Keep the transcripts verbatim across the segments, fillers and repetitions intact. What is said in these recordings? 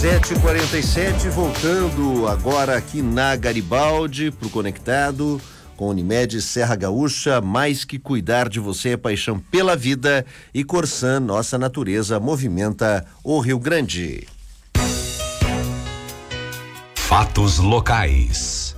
sete e quarenta e sete, voltando agora aqui na Garibaldi pro Conectado com Unimed Serra Gaúcha. Mais que cuidar de você é paixão pela vida, e Corsan, nossa natureza movimenta o Rio Grande. Fatos locais.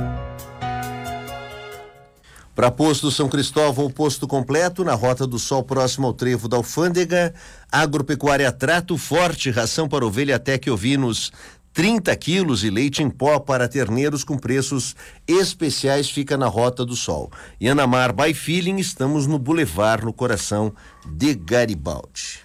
Para Posto São Cristóvão, posto completo na Rota do Sol, próximo ao trevo da Alfândega. Agropecuária Trato Forte, ração para ovelha até que ovinos trinta quilos e leite em pó para terneiros com preços especiais, fica na Rota do Sol. E Anamar by Feeling, estamos no Boulevard, no coração de Garibaldi.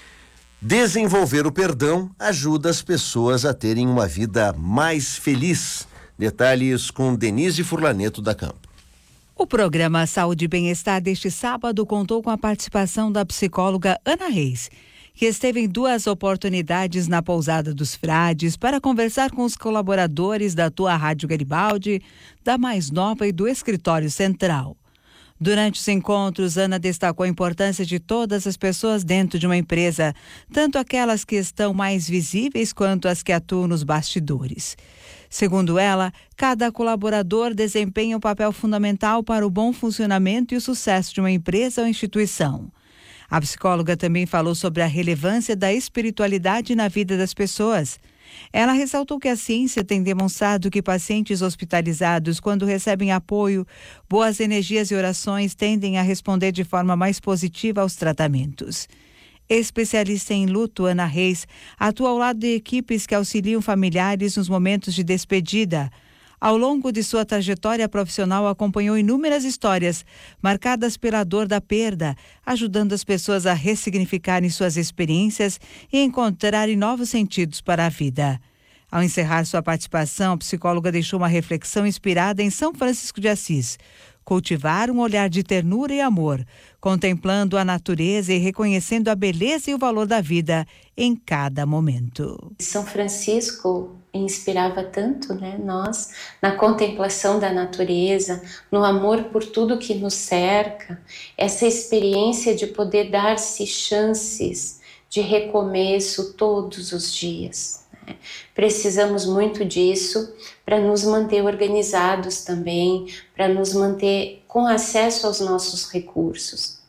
Desenvolver o perdão ajuda as pessoas a terem uma vida mais feliz. Detalhes com Denise Furlaneto da Campo. O programa Saúde e Bem-Estar deste sábado contou com a participação da psicóloga Ana Reis, que esteve em duas oportunidades na Pousada dos Frades para conversar com os colaboradores da Tua Rádio Garibaldi, da Mais Nova e do Escritório Central. Durante os encontros, Ana destacou a importância de todas as pessoas dentro de uma empresa, tanto aquelas que estão mais visíveis quanto as que atuam nos bastidores. Segundo ela, cada colaborador desempenha um papel fundamental para o bom funcionamento e o sucesso de uma empresa ou instituição. A psicóloga também falou sobre a relevância da espiritualidade na vida das pessoas. Ela ressaltou que a ciência tem demonstrado que pacientes hospitalizados, quando recebem apoio, boas energias e orações, tendem a responder de forma mais positiva aos tratamentos. Especialista em luto, Ana Reis atua ao lado de equipes que auxiliam familiares nos momentos de despedida. Ao longo de sua trajetória profissional, acompanhou inúmeras histórias marcadas pela dor da perda, ajudando as pessoas a ressignificarem suas experiências e encontrarem novos sentidos para a vida. Ao encerrar sua participação, a psicóloga deixou uma reflexão inspirada em São Francisco de Assis: cultivar um olhar de ternura e amor, contemplando a natureza e reconhecendo a beleza e o valor da vida em cada momento. São Francisco inspirava tanto, né, nós, na contemplação da natureza, no amor por tudo que nos cerca, essa experiência de poder dar-se chances de recomeço todos os dias. Né? Precisamos muito disso para nos manter organizados também, para nos manter com acesso aos nossos recursos.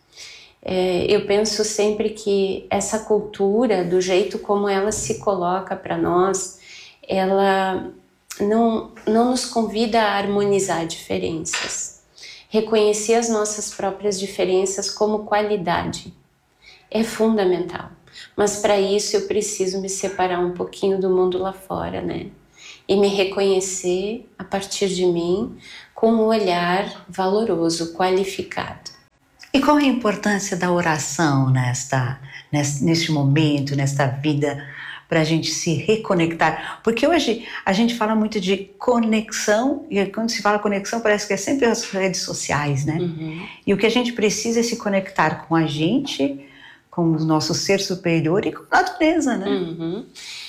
É, eu penso sempre que essa cultura, do jeito como ela se coloca para nós, ela não, não nos convida a harmonizar diferenças. Reconhecer as nossas próprias diferenças como qualidade é fundamental. Mas para isso eu preciso me separar um pouquinho do mundo lá fora, né? E me reconhecer a partir de mim com um olhar valoroso, qualificado. E qual é a importância da oração nesta, neste momento, nesta vida, para a gente se reconectar? Porque hoje a gente fala muito de conexão, e quando se fala conexão parece que é sempre as redes sociais, né? Uhum. E o que a gente precisa é se conectar com a gente, com o nosso ser superior e com a natureza, né? Uhum.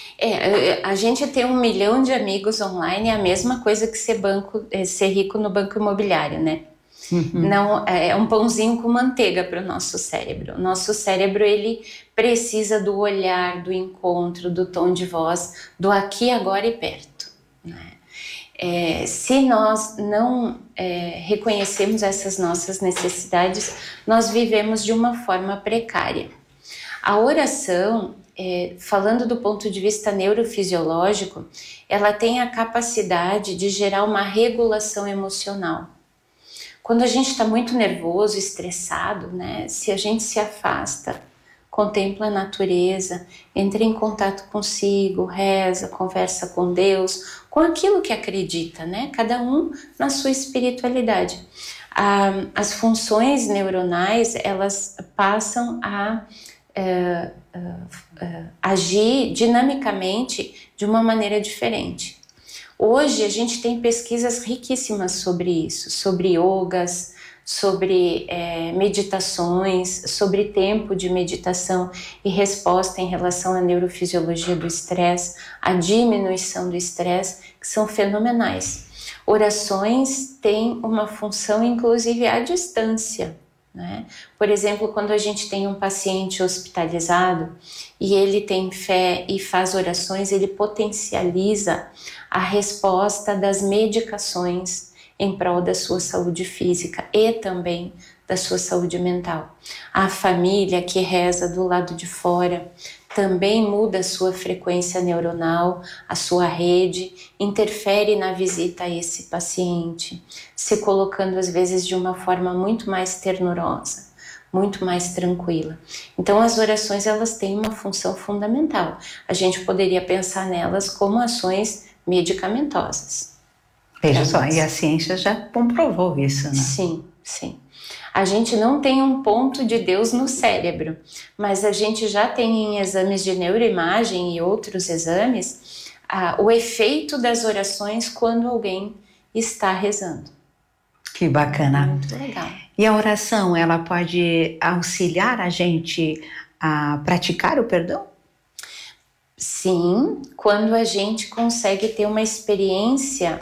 É, a gente ter um milhão de amigos online é a mesma coisa que ser, banco, ser rico no banco imobiliário, né? Uhum. Não, é um pãozinho com manteiga para o nosso cérebro. O nosso cérebro, ele precisa do olhar, do encontro, do tom de voz, do aqui, agora e perto, né? É, se nós não é, reconhecemos essas nossas necessidades, nós vivemos de uma forma precária. A oração, é, falando do ponto de vista neurofisiológico, ela tem a capacidade de gerar uma regulação emocional. Quando a gente está muito nervoso, estressado, né, se a gente se afasta, contempla a natureza, entra em contato consigo, reza, conversa com Deus, com aquilo que acredita, né? Cada um na sua espiritualidade. Ah, as funções neuronais, elas passam a é, é, é, agir dinamicamente de uma maneira diferente. Hoje a gente tem pesquisas riquíssimas sobre isso, sobre yogas, sobre é, meditações, sobre tempo de meditação e resposta em relação à neurofisiologia do estresse, à diminuição do estresse, que são fenomenais. Orações têm uma função, inclusive, à distância, né? Por exemplo, quando a gente tem um paciente hospitalizado e ele tem fé e faz orações, ele potencializa a resposta das medicações em prol da sua saúde física e também da sua saúde mental. A família que reza do lado de fora também muda a sua frequência neuronal, a sua rede, interfere na visita a esse paciente, se colocando às vezes de uma forma muito mais ternurosa, muito mais tranquila. Então as orações, elas têm uma função fundamental. A gente poderia pensar nelas como ações medicamentosas. Veja só, e a ciência já comprovou isso, né? Sim, sim. A gente não tem um ponto de Deus no cérebro, mas a gente já tem em exames de neuroimagem e outros exames ah, o efeito das orações quando alguém está rezando. Que bacana. Muito legal. E a oração, ela pode auxiliar a gente a praticar o perdão? Sim, quando a gente consegue ter uma experiência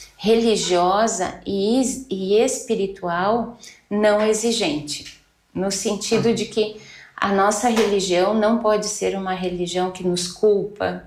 religiosa e, e espiritual não exigente, no sentido de que a nossa religião não pode ser uma religião que nos culpa,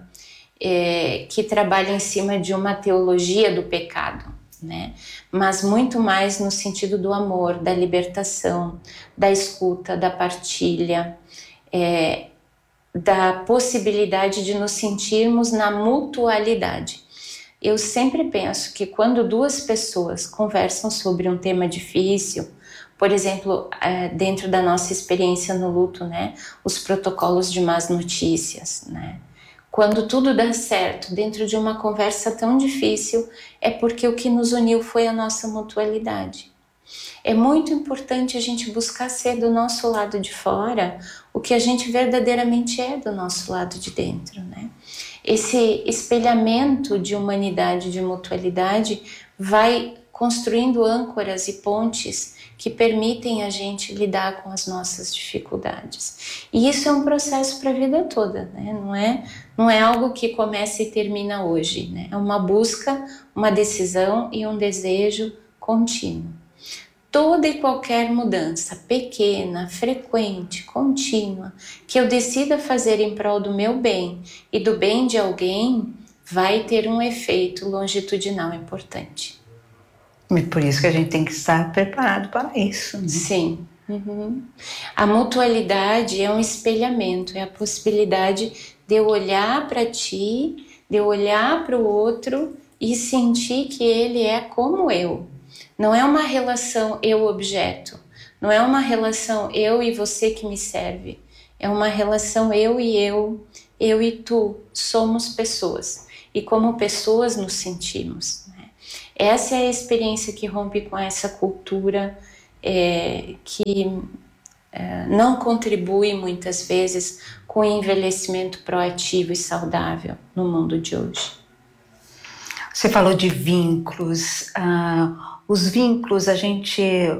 é, que trabalha em cima de uma teologia do pecado, né? Mas muito mais no sentido do amor, da libertação, da escuta, da partilha, é, da possibilidade de nos sentirmos na mutualidade. Eu sempre penso que quando duas pessoas conversam sobre um tema difícil, por exemplo, dentro da nossa experiência no luto, né, os protocolos de más notícias, né, quando tudo dá certo dentro de uma conversa tão difícil, é porque o que nos uniu foi a nossa mutualidade. É muito importante a gente buscar ser do nosso lado de fora o que a gente verdadeiramente é do nosso lado de dentro, né? Esse espelhamento de humanidade, de mutualidade, vai construindo âncoras e pontes que permitem a gente lidar com as nossas dificuldades. E isso é um processo para a vida toda, né? Não é, não é algo que começa e termina hoje, né? É uma busca, uma decisão e um desejo contínuo. Toda e qualquer mudança, pequena, frequente, contínua, que eu decida fazer em prol do meu bem e do bem de alguém, vai ter um efeito longitudinal importante. E por isso que a gente tem que estar preparado para isso, né? Sim. Uhum. A mutualidade é um espelhamento, é a possibilidade de eu olhar para ti, de eu olhar para o outro e sentir que ele é como eu. Não é uma relação eu-objeto, não é uma relação eu e você que me serve, é uma relação eu e eu, eu e tu, somos pessoas e como pessoas nos sentimos, né? Essa é a experiência que rompe com essa cultura é, que é, não contribui muitas vezes com o envelhecimento proativo e saudável no mundo de hoje. Você falou de vínculos, ah, os vínculos, a gente,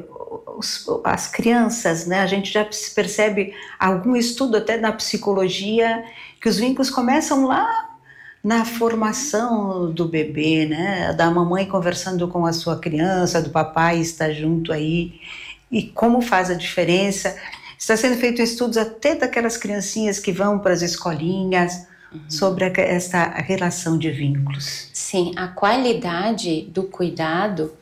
os, as crianças, né, a gente já percebe algum estudo até na psicologia que os vínculos começam lá na formação do bebê, né, da mamãe conversando com a sua criança, do papai estar junto aí, e como faz a diferença. Está sendo feito estudos até daquelas criancinhas que vão para as escolinhas, sobre essa relação de vínculos. Sim, a qualidade do cuidado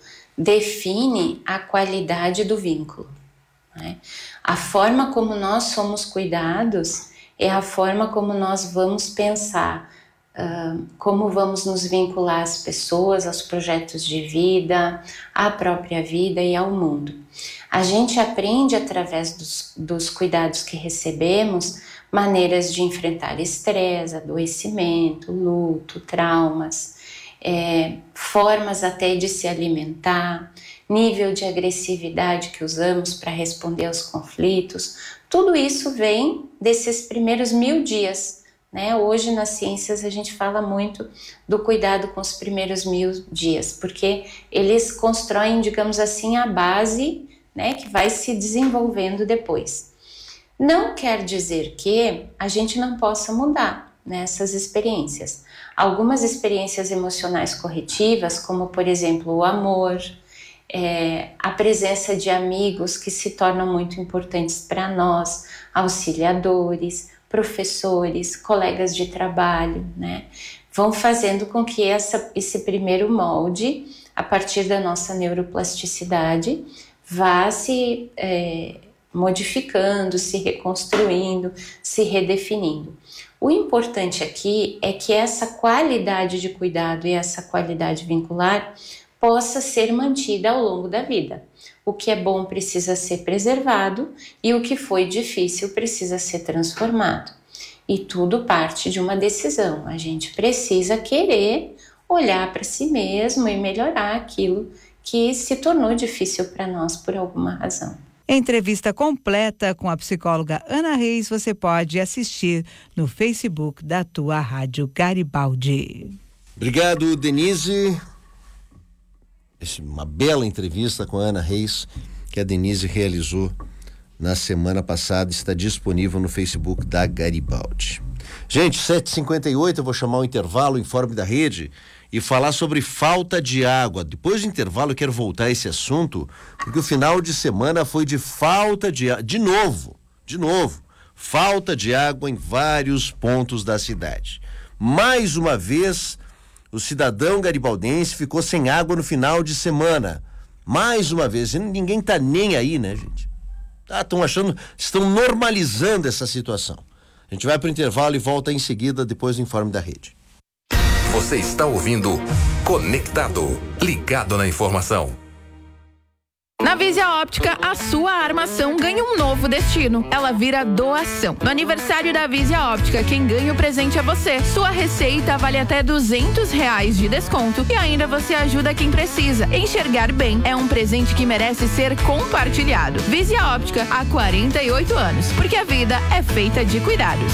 define a qualidade do vínculo, né? A forma como nós somos cuidados é a forma como nós vamos pensar, uh, como vamos nos vincular às pessoas, aos projetos de vida, à própria vida e ao mundo. A gente aprende através dos, dos cuidados que recebemos maneiras de enfrentar estresse, adoecimento, luto, traumas, é, formas até de se alimentar, nível de agressividade que usamos para responder aos conflitos. Tudo isso vem desses primeiros mil dias, né? Hoje nas ciências a gente fala muito do cuidado com os primeiros mil dias, porque eles constroem, digamos assim, a base, né, que vai se desenvolvendo depois. Não quer dizer que a gente não possa mudar nessas experiências. Algumas experiências emocionais corretivas, como por exemplo o amor, é, a presença de amigos que se tornam muito importantes para nós, auxiliadores, professores, colegas de trabalho, né? Vão fazendo com que essa, esse primeiro molde, a partir da nossa neuroplasticidade, vá se é, modificando, se reconstruindo, se redefinindo. O importante aqui é que essa qualidade de cuidado e essa qualidade vincular possa ser mantida ao longo da vida. O que é bom precisa ser preservado e o que foi difícil precisa ser transformado. E tudo parte de uma decisão. A gente precisa querer olhar para si mesmo e melhorar aquilo que se tornou difícil para nós por alguma razão. Entrevista completa com a psicóloga Ana Reis você pode assistir no Facebook da tua Rádio Garibaldi. Obrigado, Denise. Uma bela entrevista com a Ana Reis que a Denise realizou na semana passada, está disponível no Facebook da Garibaldi. Gente, sete e cinquenta e oito, eu vou chamar o intervalo, o Informe da Rede, e falar sobre falta de água. Depois do intervalo eu quero voltar a esse assunto, porque o final de semana foi de falta de água, de novo, de novo, falta de água em vários pontos da cidade. Mais uma vez, o cidadão garibaldense ficou sem água no final de semana. Mais uma vez, e ninguém tá nem aí, né, gente? Estão ah, achando, estão normalizando essa situação. A gente vai para o intervalo e volta em seguida, depois do Informe da Rede. Você está ouvindo Conectado, ligado na informação. Na Visia Óptica, a sua armação ganha um novo destino. Ela vira doação. No aniversário da Visia Óptica, quem ganha o presente é você. Sua receita vale até duzentos reais de desconto e ainda você ajuda quem precisa. Enxergar bem é um presente que merece ser compartilhado. Visia Óptica, há quarenta e oito anos, porque a vida é feita de cuidados.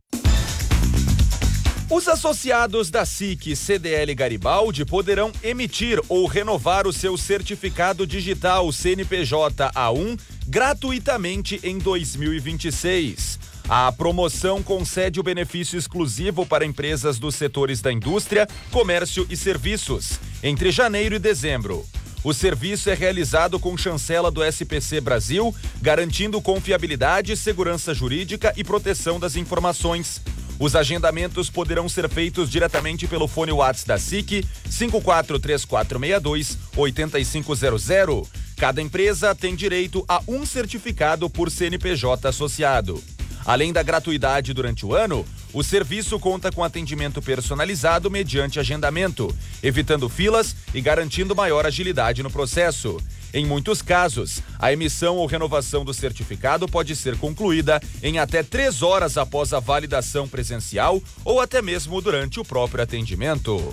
Os associados da S I C C D L Garibaldi poderão emitir ou renovar o seu certificado digital C N P J A um gratuitamente em dois mil e vinte e seis. A promoção concede o benefício exclusivo para empresas dos setores da indústria, comércio e serviços, entre janeiro e dezembro. O serviço é realizado com chancela do S P C Brasil, garantindo confiabilidade, segurança jurídica e proteção das informações. Os agendamentos poderão ser feitos diretamente pelo fone WhatsApp da S I C, cinco quatro três quatro seis dois oito cinco zero zero. Cada empresa tem direito a um certificado por C N P J associado. Além da gratuidade durante o ano, o serviço conta com atendimento personalizado mediante agendamento, evitando filas e garantindo maior agilidade no processo. Em muitos casos, a emissão ou renovação do certificado pode ser concluída em até três horas após a validação presencial ou até mesmo durante o próprio atendimento.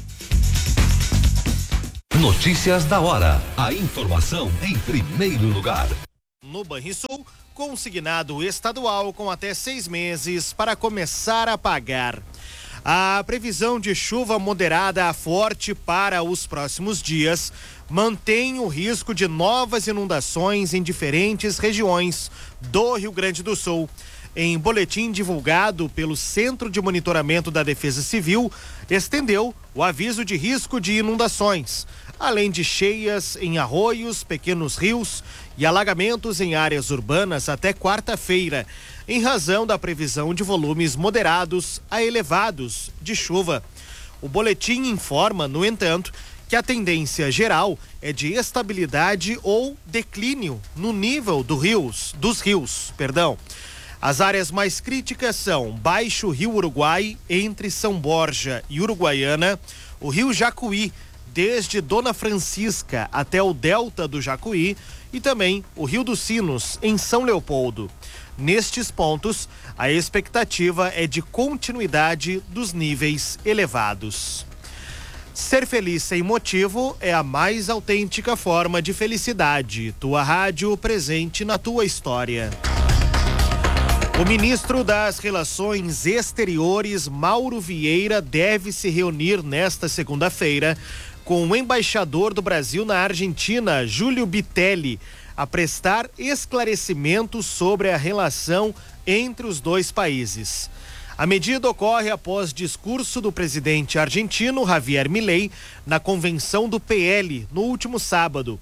Notícias da hora. A informação em primeiro lugar. No Banrisul, consignado estadual com até seis meses para começar a pagar. A previsão de chuva moderada a forte para os próximos dias mantém o risco de novas inundações em diferentes regiões do Rio Grande do Sul. Em boletim divulgado pelo Centro de Monitoramento da Defesa Civil, estendeu o aviso de risco de inundações, além de cheias em arroios, pequenos rios e alagamentos em áreas urbanas até quarta-feira, em razão da previsão de volumes moderados a elevados de chuva. O boletim informa, no entanto, que a tendência geral é de estabilidade ou declínio no nível do rios, dos rios, perdão. As áreas mais críticas são Baixo Rio Uruguai, entre São Borja e Uruguaiana, o Rio Jacuí, desde Dona Francisca até o delta do Jacuí, e também o Rio dos Sinos, em São Leopoldo. Nestes pontos, a expectativa é de continuidade dos níveis elevados. Ser feliz sem motivo é a mais autêntica forma de felicidade. Tua rádio presente na tua história. O ministro das Relações Exteriores, Mauro Vieira, deve se reunir nesta segunda-feira com o embaixador do Brasil na Argentina, Júlio Bitelli, a prestar esclarecimentos sobre a relação entre os dois países. A medida ocorre após discurso do presidente argentino Javier Milei na convenção do P L no último sábado.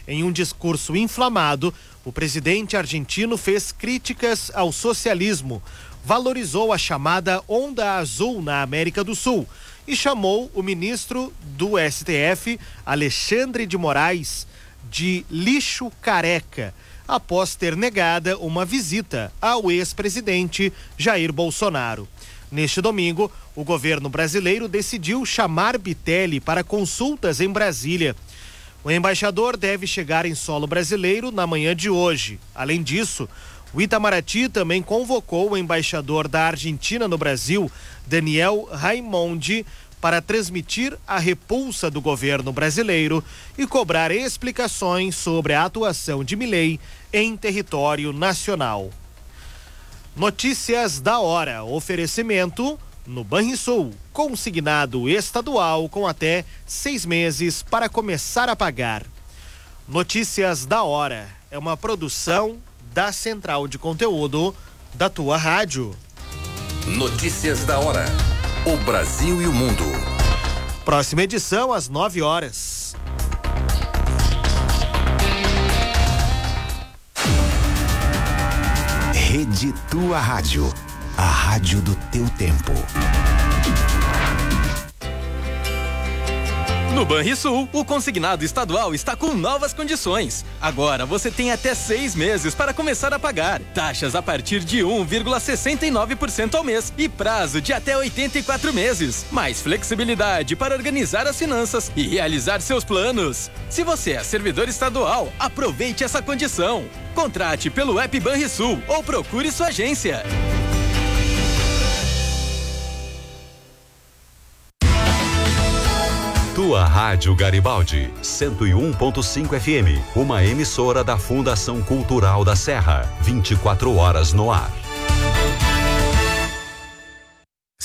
Em um discurso inflamado, o presidente argentino fez críticas ao socialismo, valorizou a chamada Onda Azul na América do Sul e chamou o ministro do S T F, Alexandre de Moraes, de lixo careca, após ter negada uma visita ao ex-presidente Jair Bolsonaro. Neste domingo, o governo brasileiro decidiu chamar Bitelli para consultas em Brasília. O embaixador deve chegar em solo brasileiro na manhã de hoje. Além disso, o Itamaraty também convocou o embaixador da Argentina no Brasil, Daniel Raimondi, para transmitir a repulsa do governo brasileiro e cobrar explicações sobre a atuação de Milei em território nacional. Notícias da hora. Oferecimento no Banrisul, consignado estadual com até seis meses para começar a pagar. Notícias da hora é uma produção da Central de Conteúdo da tua rádio. Notícias da hora. O Brasil e o mundo. Próxima edição às nove horas. Rede Tua Rádio. A rádio do teu tempo. No Banrisul, o consignado estadual está com novas condições. Agora você tem até seis meses para começar a pagar. Taxas a partir de um vírgula sessenta e nove por cento ao mês e prazo de até oitenta e quatro meses. Mais flexibilidade para organizar as finanças e realizar seus planos. Se você é servidor estadual, aproveite essa condição. Contrate pelo app Banrisul ou procure sua agência. Tua Rádio Garibaldi, cento e um ponto cinco F M, uma emissora da Fundação Cultural da Serra, vinte e quatro horas no ar.